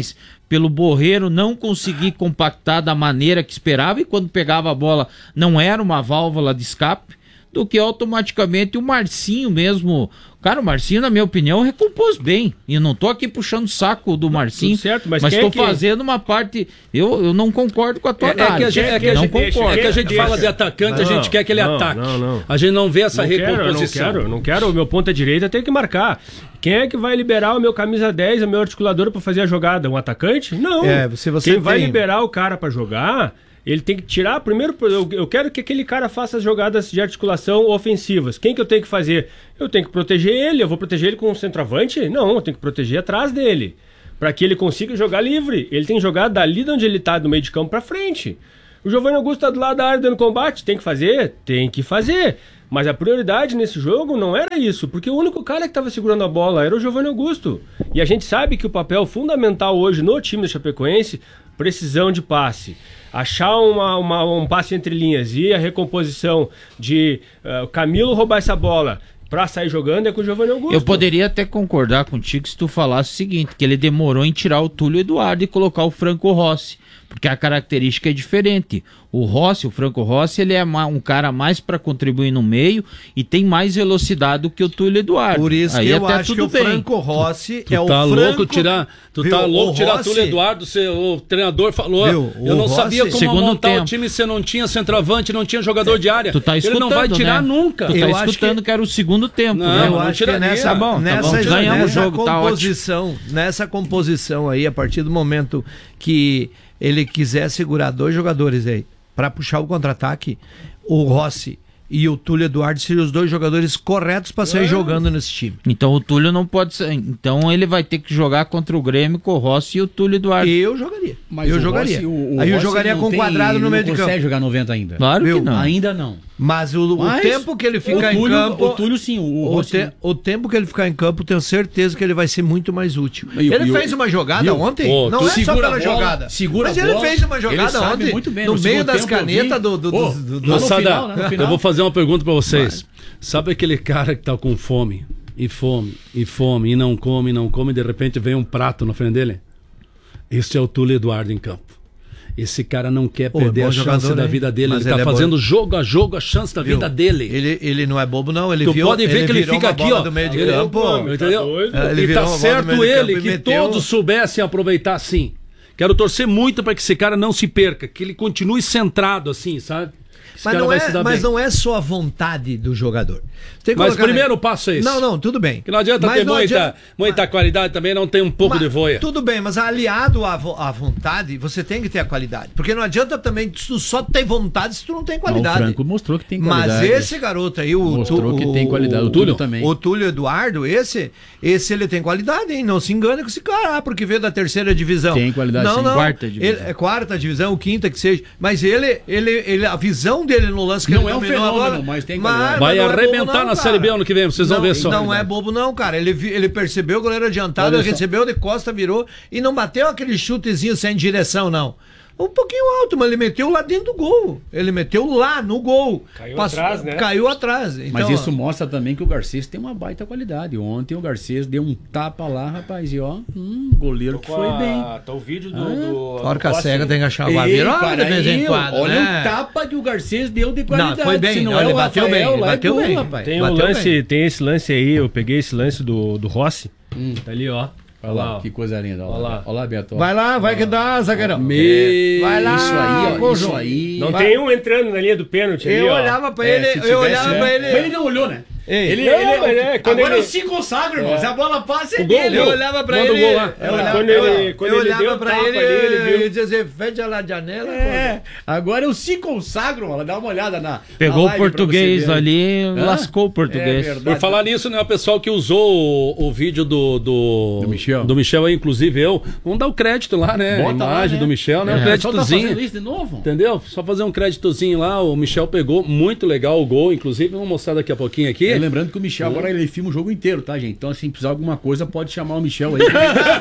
S10: pelo Borreiro não conseguir compactar da maneira que esperava, e quando pegava a bola não era uma válvula de escape, do que automaticamente o Marcinho mesmo. Cara, o Marcinho, na minha opinião, recompôs bem. E eu não tô aqui puxando o saco do Marcinho,
S11: Tudo certo, mas
S10: mas
S11: quem
S10: tô
S11: é que-
S10: fazendo uma parte... Eu, eu não concordo com a tua
S8: É, é que a
S10: análise.
S8: gente, é que a
S10: não
S8: gente,
S10: concordo.
S8: é que a gente fala de atacante, a
S11: Não,
S8: gente quer que ele
S11: não,
S8: ataque.
S11: não, não.
S8: A gente não vê essa
S11: Não quero,
S8: recomposição.
S11: não quero, não quero. O meu ponta direita tem que marcar. Quem é que vai liberar o meu camisa dez, o meu articulador pra fazer a jogada? Um atacante? Não.
S9: É, se você
S11: Quem vai
S9: tem-
S11: liberar o cara pra jogar, ele tem que tirar primeiro. Eu, eu quero que aquele cara faça as jogadas de articulação ofensivas. Quem que eu tenho que fazer? Eu tenho que proteger ele. Eu vou proteger ele com um centroavante? Não, eu tenho que proteger atrás dele, para que ele consiga jogar livre. Ele tem que jogar dali de onde ele tá, do meio de campo pra frente. O Giovanni Augusto tá do lado da área dando combate. Tem que fazer? Tem que fazer. Mas a prioridade nesse jogo não era isso, porque o único cara que estava segurando a bola era o Giovanni Augusto. E a gente sabe que o papel fundamental hoje no time do Chapecoense, precisão de passe. Achar uma, uma- um passe entre linhas e a recomposição de uh, o Camilo roubar essa bola pra sair jogando é com o Giovanni Augusto.
S10: Eu poderia até concordar contigo se tu falasse o seguinte, que ele demorou em tirar o Túlio Eduardo e colocar o Franco Rossi, porque a característica é diferente. O Rossi, o Franco Rossi, ele é ma- um cara mais para contribuir no meio e tem mais velocidade do que o Túlio Eduardo.
S9: Por isso
S10: Aí
S9: que eu
S10: até
S9: acho que
S10: tudo
S9: o
S10: bem.
S9: Franco Rossi
S8: Tu
S9: é o
S8: tá
S9: Franco...
S8: louco tirar, tu
S9: Viu?
S8: tá louco
S9: O
S8: tirar
S9: Rossi-
S8: Túlio Eduardo, você, o treinador falou,
S9: Viu?
S8: eu
S9: O
S8: não
S9: Rossi-
S8: sabia como
S10: Segundo
S8: montar
S10: tempo.
S8: o time, você não tinha centroavante, não tinha jogador de área.
S10: Tu tá escutando,
S8: Ele não vai tirar
S10: né?
S8: nunca.
S10: Tu tá
S9: Eu acho
S10: escutando que...
S9: que-
S10: era o segundo tempo.
S8: Não,
S10: né?
S9: Eu
S8: não
S9: acho que
S8: tiraria.
S9: nessa,
S10: Tá bom, tá
S9: nessa,
S10: bom. Ganhamos
S9: nessa
S10: o jogo, tá ótimo.
S9: composição, nessa composição aí, a partir do momento que ele quiser segurar dois jogadores aí para puxar o contra-ataque, o Rossi e o Túlio Eduardo seriam os dois jogadores corretos para sair jogando nesse time.
S10: Então o Túlio não pode ser. Então ele vai ter que jogar contra o Grêmio com o Rossi e o Túlio Eduardo.
S9: Eu jogaria.
S7: Mas
S9: eu
S7: o
S9: jogaria.
S7: Rossi, o- o
S9: aí eu
S7: Rossi
S9: jogaria
S7: não
S9: com
S7: tem-
S9: quadrado no
S7: ele
S9: meio de
S7: não
S9: campo.
S7: consegue jogar noventa ainda.
S10: Claro
S9: Viu?
S10: que não.
S7: Ainda não.
S9: Mas o, o
S7: Mas
S9: tempo que ele ficar
S7: o Túlio-
S9: em campo.
S7: o Túlio sim, o
S9: o,
S7: Rossi
S9: te-
S7: não.
S9: o tempo que ele ficar em campo, tenho certeza que ele vai ser muito mais útil.
S7: E o-
S9: ele
S7: e o-
S9: fez uma jogada
S7: viu?
S9: ontem.
S8: Ô,
S9: não
S8: tu
S9: é só
S7: segura
S9: pela
S7: a bola,
S9: jogada.
S7: segura
S9: mas
S7: a
S9: ele
S7: bola,
S9: fez uma
S7: ele
S9: jogada
S7: sabe
S9: ontem.
S7: muito bem,
S9: no
S7: no
S9: meio
S7: segundo
S9: das
S7: tempo eu vi.
S9: canetas do. do,
S7: Pô,
S9: do, do-
S7: lá no
S8: Moçada,
S7: final, né, no final.
S8: eu vou fazer uma pergunta pra vocês. Sabe aquele cara que tá com fome, e fome, e fome, e não come, e não come, e de repente vem um prato na frente dele? Esse é o Túlio Eduardo em campo. Esse cara não quer
S9: Pô,
S8: perder
S9: bom
S8: a chance
S9: jogador,
S8: da
S9: hein?
S8: vida dele.
S9: Mas
S8: Ele tá
S9: ele é
S8: fazendo
S9: bom.
S8: jogo a jogo a chance da
S9: Viu?
S8: vida dele.
S9: Ele, ele não é bobo, não. Ele
S8: Tu
S9: viu,
S8: pode ver que ele
S9: virou
S8: fica
S9: uma
S8: aqui,
S9: bola
S8: ó.
S9: do meio de
S8: Ele-
S9: campo.
S11: Tá
S8: Entendeu?
S11: doido?
S9: É, ele
S8: e
S9: virou
S8: tá
S9: uma bola no
S8: certo
S9: meio de
S8: ele
S9: campo e
S8: que
S9: meteu-
S8: todos soubessem aproveitar assim. Quero torcer muito para que esse cara não se perca, que ele continue centrado assim, sabe? Esse
S9: Mas,
S8: cara
S9: não
S8: vai
S9: é,
S8: se dar
S9: mas
S8: bem.
S9: não é só a vontade do jogador. Tem que
S8: Mas
S9: colocar-
S8: primeiro passo é esse.
S9: Não, não, tudo bem.
S8: Que não adianta
S9: Mas
S8: ter
S9: não
S8: muita,
S9: adianta-
S8: muita qualidade também, não tem um pouco
S9: Mas,
S8: de voia.
S9: Tudo bem, mas aliado à, vo- à vontade, você tem que ter a qualidade. Porque não adianta também tu só ter vontade se tu não tem qualidade.
S7: O Franco mostrou que tem qualidade.
S9: Mas esse garoto aí, o
S7: Mostrou
S9: Tu-
S7: que tem qualidade. O
S9: o
S7: Túlio também.
S9: O Túlio Eduardo, esse, esse ele tem qualidade, hein? Não se engane com esse cara, ah, porque veio da terceira divisão.
S7: Tem qualidade,
S9: não,
S7: sim.
S9: não.
S10: Quarta divisão.
S9: Ele, é quarta divisão, quinta que seja. Mas ele, ele, ele, a visão dele no lance que
S7: Não
S9: ele
S7: é um
S9: dominou a
S7: fenômeno,
S9: bola,
S7: mas tem qualidade.
S8: Vai
S9: mas não é
S8: arrebentar
S9: bobo não,
S8: na
S9: cara.
S8: Série B ano que vem, vocês vão
S9: Não,
S8: ver só.
S9: Não é bobo não, cara. Ele, vi- ele percebeu o goleiro adiantado,
S7: Olha
S9: ele
S7: só.
S9: recebeu de costa, virou e não bateu aquele chutezinho sem direção, não. Um pouquinho alto, mas ele meteu lá dentro do gol. Ele meteu lá no gol.
S11: Caiu atrás, né?
S9: Caiu atrás.
S7: Mas
S9: Então,
S7: isso mostra também que o Garcês tem uma baita qualidade. Ontem o Garcês deu um tapa lá, rapaz, e ó, hum, goleiro que foi bem.
S11: Tá o vídeo do.
S7: Ah.
S11: do
S9: Torca
S11: do
S9: cega
S11: Rossi.
S9: tem que achar uma
S7: Ei,
S9: virada
S7: cara,
S9: de vez em
S7: eu-
S9: quando,
S7: olha
S9: né?
S7: o tapa que o Garcês deu de qualidade.
S9: Não, foi bem,
S7: se não
S9: não,
S7: é
S9: ele
S7: o
S9: bateu
S7: Rafael,
S9: bem, ele
S7: lá é
S9: bateu
S7: gol,
S9: bem.
S7: rapaz.
S11: Tem, um
S9: Bateu
S11: lance,
S9: bem.
S11: tem esse lance aí, eu peguei esse lance do, do Rossi.
S7: Hum.
S11: Tá ali, ó.
S7: Olha lá, que coisa linda. Olha
S11: Olha
S7: lá,
S11: lá.
S7: olha lá, Beto.
S9: Vai lá, vai que dá, zagueirão.
S7: Me...
S9: Vai lá,
S7: Isso aí, ó,
S9: Cojo.
S7: isso aí.
S11: Não
S9: Vai.
S11: tem um entrando na linha do pênalti ali,
S9: Eu
S11: ó.
S9: olhava pra
S7: É,
S9: ele,
S7: se
S9: eu
S7: tivesse,
S9: olhava
S7: é.
S9: pra ele.
S7: Mas ele não olhou, né?
S9: Ei,
S7: Ele,
S11: Não,
S7: ele
S11: mas é, quando
S7: agora
S11: ele-
S7: se consagra, irmão. Se a bola passa, é
S11: O gol,
S7: dele.
S9: Eu olhava pra
S8: Manda o
S9: ele.
S8: gol lá.
S9: Eu olhava,
S11: Quando
S9: eu-
S11: ele- quando
S9: eu
S11: ele
S9: olhava
S11: deu
S9: pra
S11: tapa
S9: ele
S11: ali, ele viu.
S9: e dizia assim, fecha lá a janela.
S7: É, agora eu se consagro, mano. Dá uma olhada na.
S10: Pegou
S7: na
S10: o
S7: live pra
S10: português
S7: você ver.
S10: ali,
S7: Hã?
S10: lascou o português.
S7: É
S8: Por
S7: verdade.
S8: falar nisso, né, o pessoal que usou o, o vídeo do, do,
S7: Do Michel.
S8: do Michel aí, inclusive eu, vamos dar o crédito lá, né?
S7: Bota
S8: a
S7: lá,
S8: imagem
S7: né?
S8: do Michel, né?
S7: É.
S8: Um
S7: O pessoal tá
S8: créditozinho.
S7: fazendo isso de novo?
S8: Entendeu? Só fazer um créditozinho lá, o Michel pegou, muito legal o gol, inclusive, vamos mostrar daqui a pouquinho aqui.
S7: É, lembrando que o Michel agora ele filma o jogo inteiro, tá, gente? Então, se precisar de alguma coisa, pode chamar o Michel aí.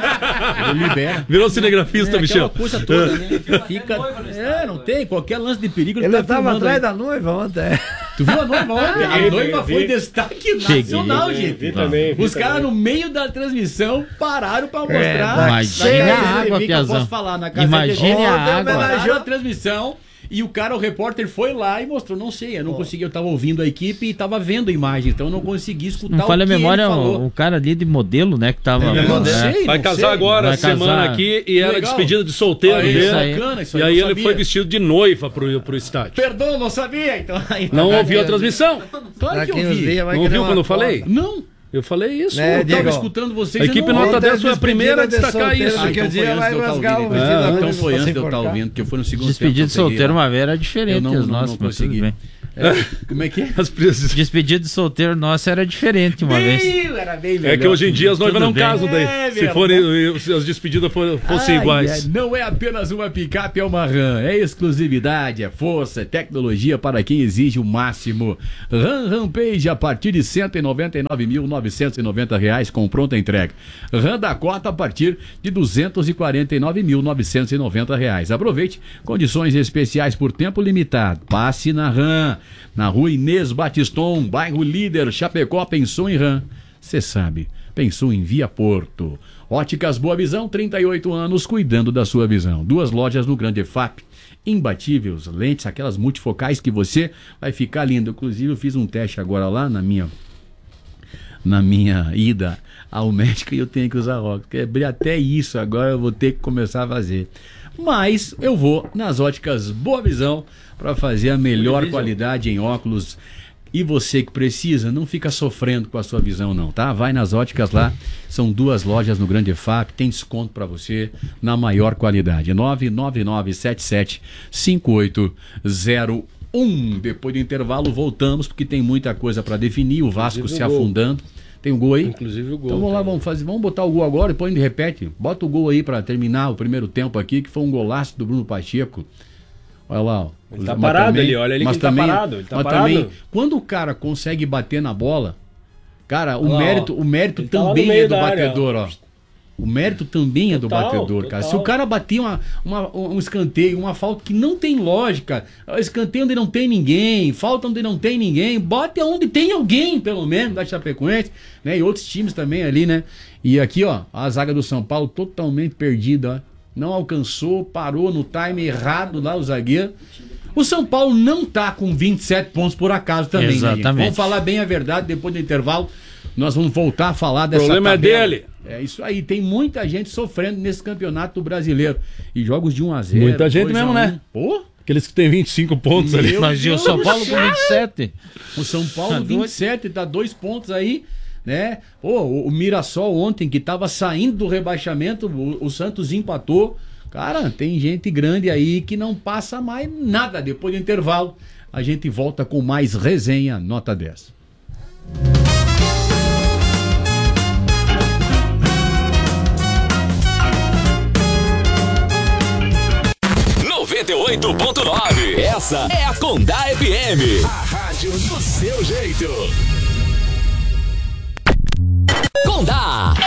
S7: Ele libera.
S8: Virou cinegrafista,
S7: É,
S8: Michel.
S7: aquela coisa toda, né? Fica. É, não tem. Qualquer lance de perigo ele,
S9: Ele
S7: tá
S9: tava
S7: filmando
S9: atrás
S7: aí.
S9: da noiva ontem.
S7: Tu viu a noiva ontem? A noiva foi destaque nacional,
S11: Cheguei.
S7: gente.
S11: Vi também, vi
S7: Os caras
S11: também.
S7: no meio da transmissão pararam pra mostrar.
S10: É, imagine a água,
S7: que eu
S10: Piazão.
S7: posso falar na casa
S10: Imagine a água.
S7: Pararam a transmissão. E o cara, o repórter, foi lá e mostrou. Não sei, eu não consegui. Eu tava ouvindo a equipe e tava vendo a imagem, então eu não consegui escutar
S10: Não
S7: o
S10: falha a
S7: que
S10: memória,
S7: ele falou.
S10: o, o cara ali de modelo, né, que tava...
S7: É, não sei,
S8: Vai
S7: não
S8: casar
S7: sei.
S8: agora,
S10: Vai
S8: semana
S10: casar.
S8: aqui, e era
S7: Legal.
S8: despedida de solteiro
S7: Aí,
S8: dele.
S7: bacana, isso aí
S8: E
S7: eu
S8: aí
S7: não
S8: ele
S7: sabia.
S8: foi vestido de noiva pro, pro estádio.
S7: Perdão, não sabia. Então, aí,
S8: Não
S7: tá
S8: ouviu a
S7: vendo?
S8: transmissão?
S7: Claro que eu vi.
S8: Não ouviu quando eu falei?
S7: Não.
S8: Eu falei isso.
S7: É,
S8: eu
S7: eu
S8: tava
S7: tava
S8: escutando.
S7: escutando vocês.
S8: A
S7: e
S8: equipe
S7: não-
S8: nota
S7: Outra
S8: dez foi a primeira a
S7: despedida de
S8: destacar
S7: solteiro,
S8: isso.
S7: ah, então foi antes de eu estar ouvindo.
S8: Ah,
S7: Então foi antes de eu estar ouvindo, porque foi no segundo
S10: Despedido
S7: tempo
S10: de
S7: que eu peguei
S10: solteiro
S7: lá.
S10: uma vez era diferente,
S7: Eu não,
S10: as
S7: não,
S10: nossas,
S7: não
S10: mas tudo
S7: consegui.
S10: bem.
S7: É, como é que é?
S10: Despedido de solteiro nossa era diferente uma vez.
S7: Era bem
S8: É que hoje em dia as noivas
S10: Tudo
S8: não
S10: bem.
S8: casam daí.
S7: É,
S8: se
S7: meu
S8: forem, se as despedidas for- fossem
S7: Ai,
S8: iguais.
S7: é, não é apenas uma picape, é uma RAM. É exclusividade, é força, é tecnologia para quem exige o máximo. RAM Rampage a partir de cento e noventa e nove mil novecentos e noventa reais com pronta entrega. RAM Dakota a partir de duzentos e quarenta e nove mil novecentos e noventa reais. Aproveite condições especiais por tempo limitado. Passe na RAM, na rua Inês Batiston, bairro Líder, Chapecó. Pensou em RAM? Você sabe, pensou em Via Porto. Óticas Boa Visão, trinta e oito anos, cuidando da sua visão. Duas lojas no Grande E F A P. Imbatíveis, lentes, aquelas multifocais que você vai ficar lindo. Inclusive, eu fiz um teste agora lá na minha, na minha ida ao médico e eu tenho que usar óculos. Quebrei até isso, agora eu vou ter que começar a fazer. Mas eu vou nas Óticas Boa Visão para fazer a melhor qualidade em óculos. E você que precisa, não fica sofrendo com a sua visão não, tá? Vai nas óticas lá, são duas lojas no Grande E F A P, tem desconto para você na maior qualidade. nove nove nove sete sete cinco oito zero um. Depois do intervalo voltamos, porque tem muita coisa para definir, o Vasco
S11: Inclusive
S7: se
S11: o gol.
S7: afundando. Tem o gol aí?
S11: Inclusive o gol.
S7: Então vamos lá,
S11: tem.
S7: vamos fazer, vamos botar o gol agora, depois a gente repete. Bota o gol aí para terminar o primeiro tempo aqui, que foi um golaço do Bruno Pacheco. Olha lá, ó.
S11: Ele tá
S7: Mas
S11: parado
S7: também-
S11: ali, olha ali que
S7: mas
S11: ele tá
S7: também-
S11: parado, ele tá
S7: mas
S11: parado.
S7: também, quando o cara consegue bater na bola, cara, o
S11: Olha lá,
S7: mérito,
S11: ó.
S7: o mérito
S11: Ele tá lá no
S7: também
S11: meio
S7: é do
S11: da área,
S7: batedor, ó. O mérito também é do
S11: Total,
S7: batedor, cara.
S11: total.
S7: Se o cara bater uma, uma- um escanteio, uma falta que não tem lógica, escanteio onde não tem ninguém, falta onde não tem ninguém, bote onde tem alguém, pelo menos, da Chapecoense, né? E outros times também ali, né? E aqui, ó, a zaga do São Paulo totalmente perdida, ó. Não alcançou, parou no time errado lá o zagueiro. O São Paulo não tá com vinte e sete pontos por acaso também, né, gente?
S10: Exatamente.
S7: Vamos falar bem a verdade, depois do intervalo, nós vamos voltar a falar dessa
S8: problema é
S7: tabela.
S8: dele.
S7: É isso aí, tem muita gente sofrendo nesse campeonato brasileiro. E jogos de um a zero.
S8: Muita gente
S7: dois a
S8: mesmo,
S7: um.
S8: né?
S7: Pô?
S8: Aqueles que tem vinte e cinco pontos ali.
S7: Meu
S10: Mas e o
S7: Deus
S10: São
S7: do
S10: Paulo com
S7: céu!
S10: vinte e sete?
S7: O São Paulo
S10: Tá
S7: vinte e sete, tá dois pontos aí, né? Pô, o, o Mirassol ontem, que tava saindo do rebaixamento, o, o Santos empatou. Cara, tem gente grande aí que não passa mais nada. Depois do intervalo, a gente volta com mais resenha Nota dez.
S17: noventa e oito ponto nove. Essa é a Condá F M.
S13: A rádio do seu jeito.
S17: Condá